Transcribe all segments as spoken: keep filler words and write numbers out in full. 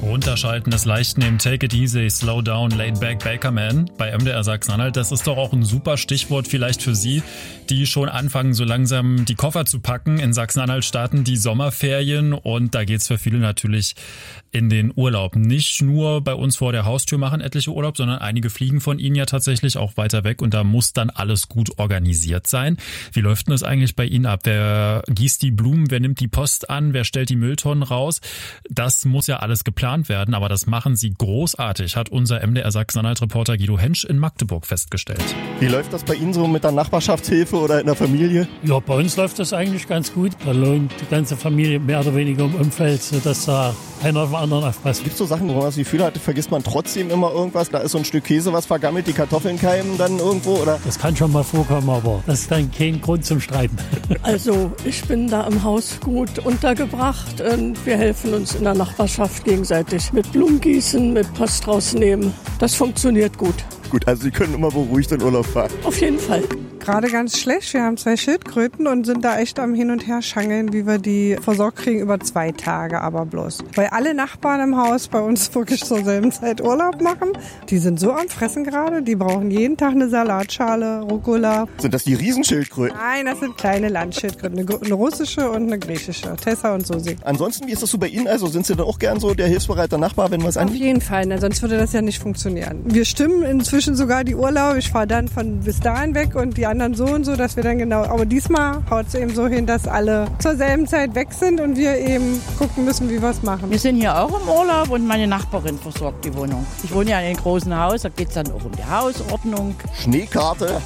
Runterschalten, das leicht nehmen, take it easy, slow down, laid back, Bakerman bei M D R Sachsen-Anhalt. Das ist doch auch ein super Stichwort vielleicht für Sie, die schon anfangen, so langsam die Koffer zu packen. In Sachsen-Anhalt starten die Sommerferien und da geht's für viele natürlich in den Urlaub. Nicht nur bei uns vor der Haustür machen etliche Urlaub, sondern einige fliegen von Ihnen ja tatsächlich auch weiter weg und da muss dann alles gut organisiert sein. Wie läuft denn das eigentlich bei Ihnen ab? Wer gießt die Blumen, wer nimmt die Post an, wer stellt die Mülltonnen raus? Das muss ja alles geplant werden, aber das machen Sie großartig, hat unser M D R Sachsen-Anhalt-Reporter Guido Hensch in Magdeburg festgestellt. Wie läuft das bei Ihnen so mit der Nachbarschaftshilfe oder in der Familie? Ja, bei uns läuft das eigentlich ganz gut. Da lohnt die ganze Familie mehr oder weniger im Umfeld, sodass da einer auf den anderen aufpasst. Gibt es so Sachen, wo man das Gefühl hat, vergisst man trotzdem immer irgendwas? Da ist so ein Stück Käse, was vergammelt, die Kartoffeln keimen dann irgendwo, oder? Das kann schon mal vorkommen, aber das ist dann kein Grund zum Streiten. Also ich bin da im Haus gut untergebracht und wir helfen uns in der Nachbarschaft gegenseitig mit Blumengießen, mit Post rausnehmen. Das funktioniert gut. Gut, also Sie können immer beruhigt in Urlaub fahren. Auf jeden Fall. Gerade ganz schlecht. Wir haben zwei Schildkröten und sind da echt am Hin- und Her-Schangeln, wie wir die versorgt kriegen über zwei Tage aber bloß. Weil alle Nachbarn im Haus bei uns wirklich zur selben Zeit Urlaub machen. Die sind so am Fressen gerade, die brauchen jeden Tag eine Salatschale, Rucola. Sind das die Riesenschildkröten? Nein, das sind kleine Landschildkröten, eine, eine russische und eine griechische. Tessa und Susi. Ansonsten, wie ist das so bei Ihnen? Also sind Sie dann auch gern so der hilfsbereite Nachbar, wenn was Auf anliegt? jeden Fall, ne? Sonst würde das ja nicht funktionieren. Wir stimmen inzwischen sogar die Urlaube. Ich fahre dann von bis dahin weg und die anderen so und so, dass wir dann genau, aber diesmal haut es eben so hin, dass alle zur selben Zeit weg sind und wir eben gucken müssen, wie wir es machen. Wir sind hier auch im Urlaub und meine Nachbarin versorgt die Wohnung. Ich wohne ja in einem großen Haus, da geht es dann auch um die Hausordnung. Schneekarte.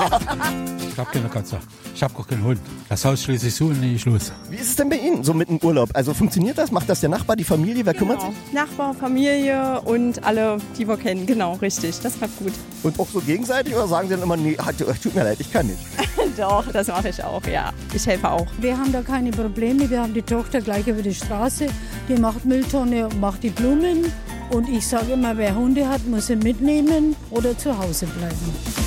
Ich habe keine Katze. Ich habe auch keinen Hund. Das Haus schließe ich zu und nicht los. Wie ist es denn bei Ihnen so mit dem Urlaub? Also funktioniert das? Macht das der Nachbar, die Familie? Wer kümmert Genau. sich? Nachbar, Familie und alle, die wir kennen. Genau, richtig. Das klappt gut. Und auch so gegenseitig oder sagen Sie dann immer, nee, tut mir leid, ich kann nicht? Doch, das mache ich auch, ja. Ich helfe auch. Wir haben da keine Probleme. Wir haben die Tochter gleich über die Straße. Die macht Mülltonne und macht die Blumen. Und ich sage immer, wer Hunde hat, muss sie mitnehmen oder zu Hause bleiben.